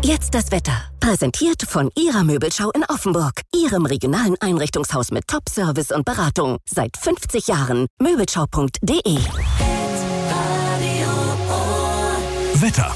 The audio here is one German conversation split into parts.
Jetzt das Wetter. Präsentiert von Ihrer Möbelschau in Offenburg. Ihrem regionalen Einrichtungshaus mit Top-Service und Beratung. Seit 50 Jahren. Möbelschau.de. Wetter.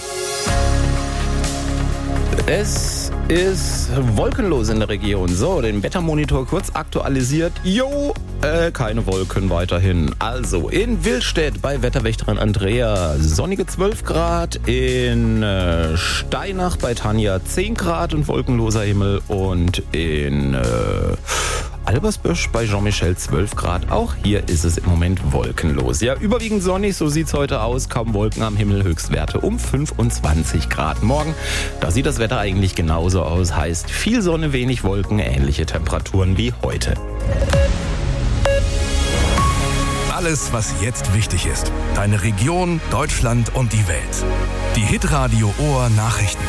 Es ist wolkenlos in der Region. So, den Wettermonitor kurz aktualisiert. Keine Wolken weiterhin. Also in Willstedt bei Wetterwächterin Andrea sonnige 12 Grad. In Steinach bei Tanja 10 Grad und wolkenloser Himmel. Und in Albersbösch bei Jean-Michel 12 Grad. Auch hier ist es im Moment wolkenlos. Ja, überwiegend sonnig, so sieht's heute aus. Kaum Wolken am Himmel, Höchstwerte um 25 Grad. Morgen, da sieht das Wetter eigentlich genauso aus. Heißt viel Sonne, wenig Wolken, ähnliche Temperaturen wie heute. Alles, was jetzt wichtig ist. Deine Region, Deutschland und die Welt. Die Hitradio Ohr Nachrichten.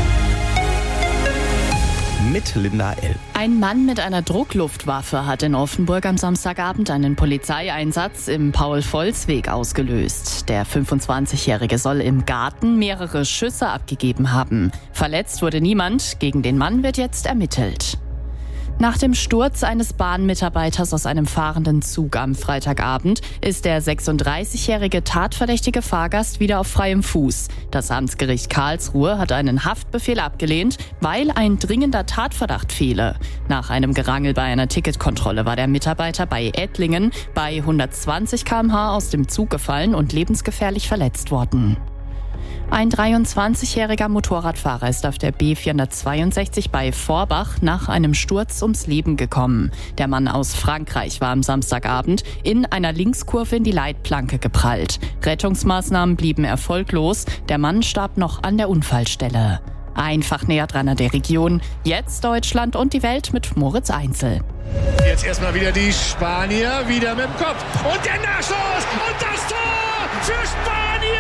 Mit Linda L. Ein Mann mit einer Druckluftwaffe hat in Offenburg am Samstagabend einen Polizeieinsatz im Paul-Volz-Weg ausgelöst. Der 25-Jährige soll im Garten mehrere Schüsse abgegeben haben. Verletzt wurde niemand. Gegen den Mann wird jetzt ermittelt. Nach dem Sturz eines Bahnmitarbeiters aus einem fahrenden Zug am Freitagabend ist der 36-jährige tatverdächtige Fahrgast wieder auf freiem Fuß. Das Amtsgericht Karlsruhe hat einen Haftbefehl abgelehnt, weil ein dringender Tatverdacht fehle. Nach einem Gerangel bei einer Ticketkontrolle war der Mitarbeiter bei Ettlingen bei 120 km/h aus dem Zug gefallen und lebensgefährlich verletzt worden. Ein 23-jähriger Motorradfahrer ist auf der B462 bei Vorbach nach einem Sturz ums Leben gekommen. Der Mann aus Frankreich war am Samstagabend in einer Linkskurve in die Leitplanke geprallt. Rettungsmaßnahmen blieben erfolglos. Der Mann starb noch an der Unfallstelle. Einfach näher dran an der Region. Jetzt Deutschland und die Welt mit Moritz Einzel. Jetzt erstmal wieder die Spanier, wieder mit dem Kopf. Und der Nachschuss und das Tor für Spanien!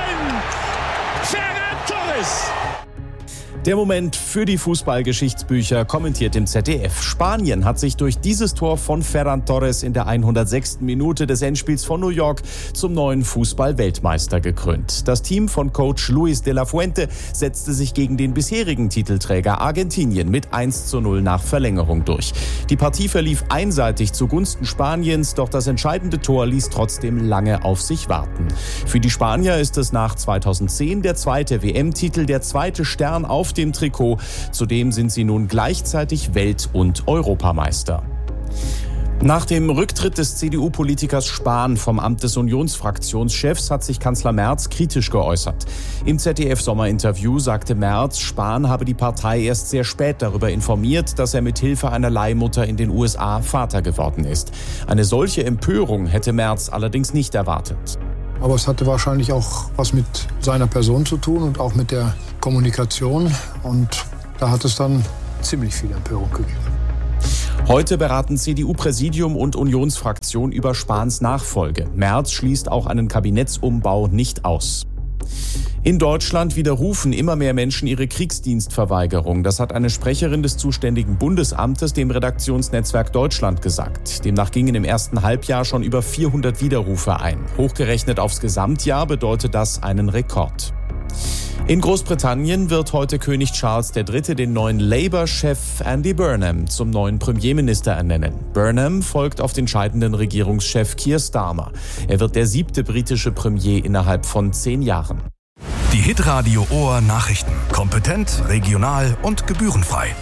Ferran Torres! Der Moment für die Fußballgeschichtsbücher, kommentiert im ZDF. Spanien hat sich durch dieses Tor von Ferran Torres in der 106. Minute des Endspiels von New York zum neuen Fußball-Weltmeister gekrönt. Das Team von Coach Luis de la Fuente setzte sich gegen den bisherigen Titelträger Argentinien mit 1:0 nach Verlängerung durch. Die Partie verlief einseitig zugunsten Spaniens, doch das entscheidende Tor ließ trotzdem lange auf sich warten. Für die Spanier ist es nach 2010 der zweite WM-Titel, der zweite Stern auf dem Trikot. Zudem sind sie nun gleichzeitig Welt- und Europameister. Nach dem Rücktritt des CDU-Politikers Spahn vom Amt des Unionsfraktionschefs hat sich Kanzler Merz kritisch geäußert. Im ZDF-Sommerinterview sagte Merz, Spahn habe die Partei erst sehr spät darüber informiert, dass er mit Hilfe einer Leihmutter in den USA Vater geworden ist. Eine solche Empörung hätte Merz allerdings nicht erwartet. Aber es hatte wahrscheinlich auch was mit seiner Person zu tun und auch mit der Kommunikation. Und da hat es dann ziemlich viel Empörung gegeben. Heute beraten CDU-Präsidium und Unionsfraktion über Spahns Nachfolge. Merz schließt auch einen Kabinettsumbau nicht aus. In Deutschland widerrufen immer mehr Menschen ihre Kriegsdienstverweigerung. Das hat eine Sprecherin des zuständigen Bundesamtes dem Redaktionsnetzwerk Deutschland gesagt. Demnach gingen im ersten Halbjahr schon über 400 Widerrufe ein. Hochgerechnet aufs Gesamtjahr bedeutet das einen Rekord. In Großbritannien wird heute König Charles III. Den neuen Labour-Chef Andy Burnham zum neuen Premierminister ernennen. Burnham folgt auf den scheidenden Regierungschef Keir Starmer. Er wird der 7. britische Premier innerhalb von 10 Jahren. Die Hitradio Ohr Nachrichten. Kompetent, regional und gebührenfrei.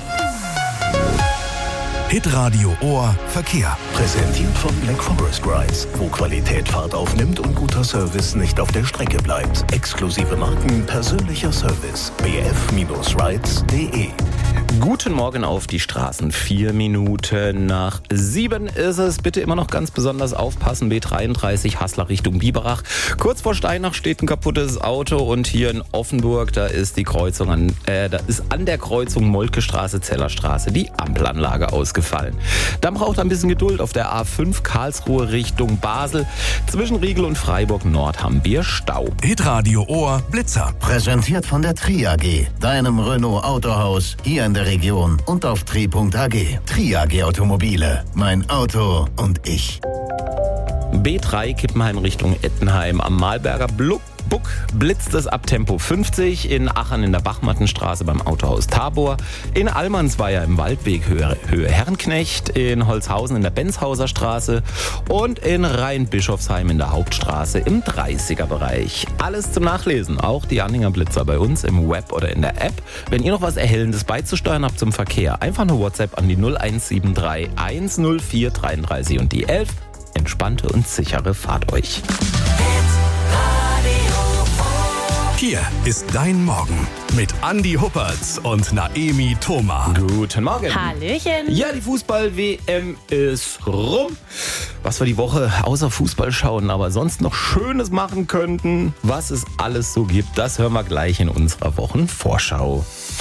Hitradio Ohr Verkehr. Präsentiert von Black Forest Rides, wo Qualität Fahrt aufnimmt und guter Service nicht auf der Strecke bleibt. Exklusive Marken, persönlicher Service. bf-rides.de. Guten Morgen auf die Straßen. 4 Minuten nach 7 ist es. Bitte immer noch ganz besonders aufpassen. B33 Haßler Richtung Biberach. Kurz vor Steinach steht ein kaputtes Auto und hier in Offenburg, da ist die Kreuzung an der Kreuzung Moltke-Straße-Zellerstraße die Ampelanlage ausgefallen. Dann braucht ein bisschen Geduld auf der A5 Karlsruhe Richtung Basel. Zwischen Riegel und Freiburg Nord haben wir Stau. Hitradio Ohr Blitzer. Präsentiert von der Tri AG, deinem Renault Autohaus, hier in der Region und auf tri.ag. Tri AG Automobile, mein Auto und ich. B3 Kippenheim Richtung Ettenheim am Malberger Buck blitzt es ab Tempo 50, in Aachen in der Bachmattenstraße beim Autohaus Tabor, in Allmannsweier im Waldweg Höhe Herrenknecht, in Holzhausen in der Benzhauser Straße und in Rhein-Bischofsheim in der Hauptstraße im 30er-Bereich. Alles zum Nachlesen, auch die Anhängerblitzer bei uns im Web oder in der App. Wenn ihr noch was Erhellendes beizusteuern habt zum Verkehr, einfach eine WhatsApp an die 0173 104 33 und die 11. Entspannte und sichere Fahrt euch. Hier ist dein Morgen mit Andi Huppertz und Naemi Thoma. Guten Morgen. Hallöchen. Ja, die Fußball-WM ist rum. Was wir die Woche außer Fußball schauen, aber sonst noch Schönes machen könnten, was es alles so gibt, das hören wir gleich in unserer Wochenvorschau.